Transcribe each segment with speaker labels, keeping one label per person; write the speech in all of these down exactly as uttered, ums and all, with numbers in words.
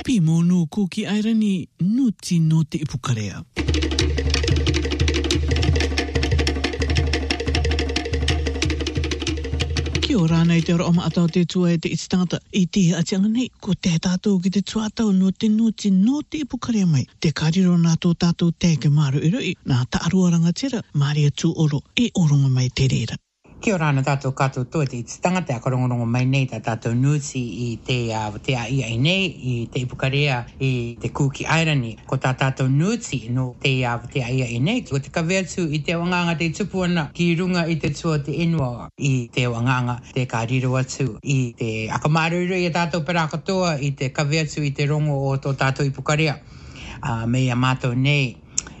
Speaker 1: Pi monu kuki airani nuti no te ipukarea. Ki o rāna i te ora oma atau te tua e te itstangata i te atianga nei ko te tātou ki te tuatau no te nuti no te ipukarea mai. Te kariro nā tō tātou te ke maru i roi nā taarua rangatira Maria tū oro e oronga mai te reira.
Speaker 2: Kia ora ana tātou kātou toa te itstanga te akarongorongo mai nei tā tātou nuti i te, uh, te a ia i nei i te ipukarea i te kuki airani. Ko tā tātou nuti no te, uh, te a ia i nei. Ko te kaweatu i te wanganga te tupu ana ki runga i te tua te inua i te wanganga te kāriro atu i te akamaruru i tātou perakatoa i te kaweatu i te rongo o tō tātou ipukarea. Uh, mei a mātou nei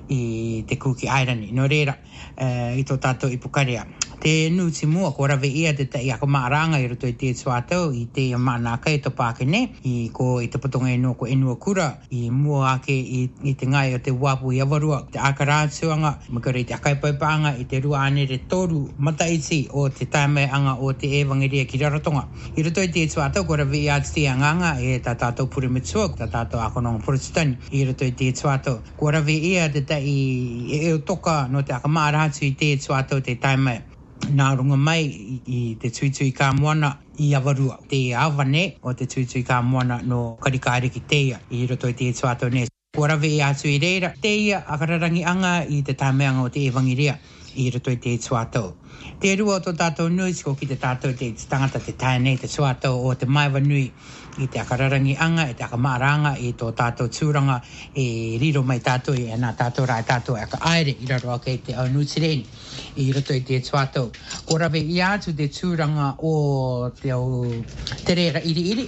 Speaker 2: i te kuki airani. No reira uh, i tō tātou ipukarea. Te nuti mua, ko rawe ia te tai ako maaranga i roto i te tuatau i te mana kai to Pākene i ko i te patonga ino ko enua kura i mua ake i, i te ngai o te wapu i awarua te akarātuanga makare i te akaipaipanga i te rua ane re toru mataiti o te taimai anga o te ewangeria ki Rarotonga. I roto i te tuatau ko rawe ia te anganga e tā tātou purimatua tā tātou akononga Protestani i roto i te tuatau. Ko rawe ia te tai e o toka no te akamaratu i te tuatau te taimai. Nā runga mai i te tuitui ka moana i awarua. Te awane o te tuitui ka moana no karikaere ki teia i roto i te tuatau nes. Ko rawe i atu i reira, teia akararangi anga i te tāmeanga o te ewangiria i roto i te tuatau. Te rua o tō tātou nui, ko ki te tātou te tangata te tae nei te tuatau o te maiwa nui i te akararangi anga, i te akamaranga, i tō tātou tūranga, e riro mai tātou i nā tātou rai tātou e aka aere i raro ake te au nutireni i roto i te tuatau. Ko rawe i atu te tūranga o te au te reira iri iri.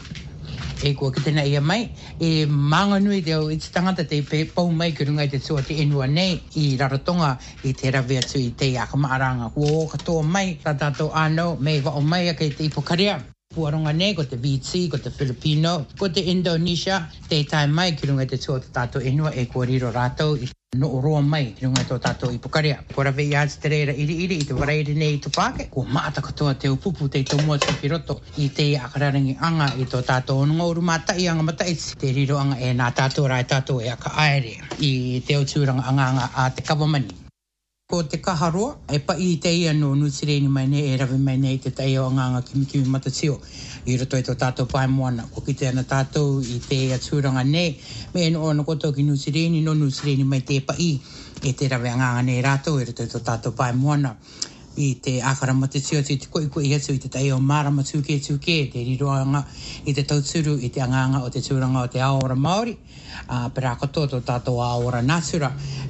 Speaker 2: E kua ki tēnā ia mai, e maanga nui te au i te tangata te pau mai ki runga i te tua te enua nei i Rarotonga i te rawe atu i te akamaaranga. Kua o katoa mai, tā tātou anau, mei wao mai a kei te ipukarea. Puaronga nei, ko te V T, ko te Filipino, ko te Indonesia, te tai mai ki runga i te tua te tātou enua e kua riro rātou i no roa mai ki runga tō tātou ipukarea. Ko rawe i atu te reira iri iri i te warairi nei i tupake. Ko maata katoa te upupu te tomua tuki roto i te akararangi anga i tō tātou onunga uru mātai anga mataiti. Te riro anga e nā tātou rai tātou e aka aere i te autūranga anga anga a te kawamani. Ko te kaharoa, e pa i te ia no nutireni mai nei, e rawe mai nei te tai o anga anga kimi kimi matatio. I roto i tō tātou pai moana, ko ki te ana tātou i te aturanga nei, me eno ono koto ki nutireni, no nutireni mai te pa i, e te rawe anga anga nei rātou, i roto i tō tātou pai moana. I te akara matatio, te koi koi atu i te tai o marama tūke tūke, te riroanga i te tauturu, i te anganga o te tūranga o te aora Māori, uh, pera katoa tō tātou aora Natura,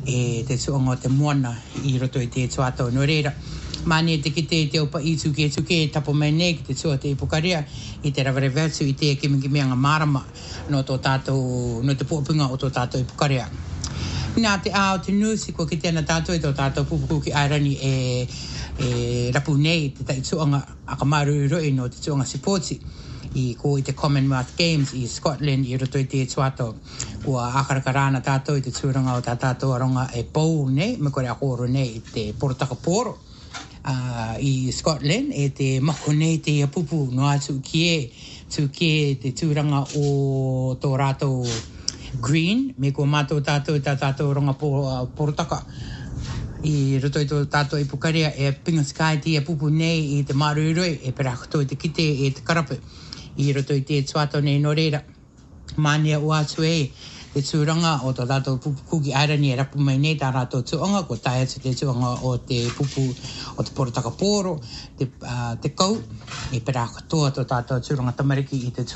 Speaker 2: e te tuanga o te moana i roto i te tuatau no reira. Mani te ki te te opa i tūke tūke, tapo mai nei ki te tua te ipukarea, i te rawarewe atu i te kimi kimi anga marama no tō tātou, no te puapunga o tō tātou ipukarea. Nā te ao te nusi, ko ki tēnā tātou i tō tātou pupuku ki airani e, e rapu nei te tai tuanga akamaru roi no te tuanga sipoti i ko i te Commonwealth Games i Scotland i roto i te tuatau. Kua akarakarana tātou i te tūranga o tā tātou aronga e pou nei, me kore a horo nei i te porotaka poro uh, i Scotland e te mako nei te pupu no atu ki e, tu ki e te tūranga o tō rātou green, me ko mātou tātou i tā tātou ronga porotaka. I roto i tō tātou i pukarea e pinga sky te e pupu nei i te maruroi e perakoto i te kite e te karapu. I roto i te tuatau nei no reira. Mania o atu e te tūranga o tō tātou pupu kuki airani e rapu mai nei tā rātou tuanga, ko tai atu te tuanga o te pupu o te porotaka poro, te, uh, te kau, e perakotoa tō tātou tūranga tamariki i te tuanga.